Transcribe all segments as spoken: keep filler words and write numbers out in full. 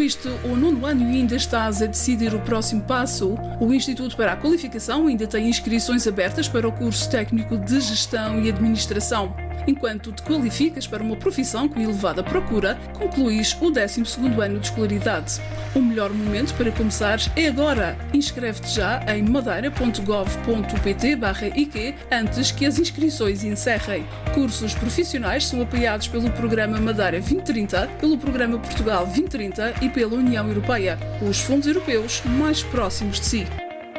Concluíste o nono ano e ainda estás a decidir o próximo passo? O Instituto para a Qualificação ainda tem inscrições abertas para o curso técnico de Gestão e Administração. Enquanto te qualificas para uma profissão com elevada procura, concluís o décimo segundo ano de escolaridade. O melhor momento para começares é agora. Inscreve-te já em madeira ponto gov ponto pt barra I Q antes que as inscrições encerrem. Cursos profissionais são apoiados pelo Programa Madeira vinte trinta, pelo Programa Portugal vinte trinta e pela União Europeia, os fundos europeus mais próximos de si.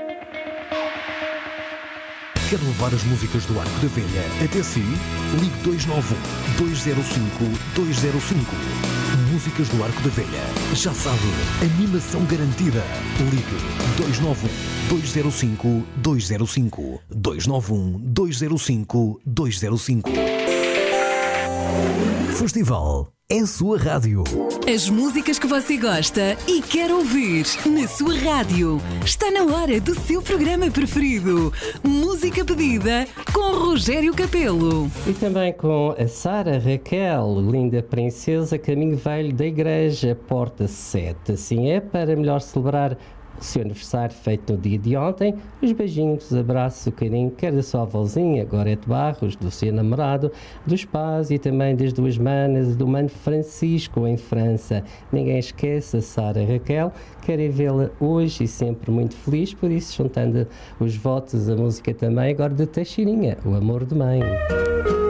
Quer levar as músicas do Arco da Velha até si? Ligue dois nove um, dois zero cinco, dois zero cinco. Músicas do Arco da Velha. Já sabe, animação garantida. Ligue dois nove um, dois zero cinco, dois zero cinco. dois nove um, dois zero cinco, dois zero cinco. Festival é a sua rádio. As músicas que você gosta e quer ouvir na sua rádio. Está na hora do seu programa preferido. Música pedida com Rogério Capelo. E também com a Sara Raquel, linda princesa, caminho velho da igreja, porta sete. Assim é, para melhor celebrar o seu aniversário feito no dia de ontem. Os beijinhos, abraço, carinho, quer da sua avózinha, Gorete Barros, do seu namorado, dos pais e também das duas manas, do mano Francisco em França. Ninguém esqueça, Sara Raquel, querem vê-la hoje e sempre muito feliz, por isso juntando os votos, a música também, agora de Teixeirinha, o amor de mãe.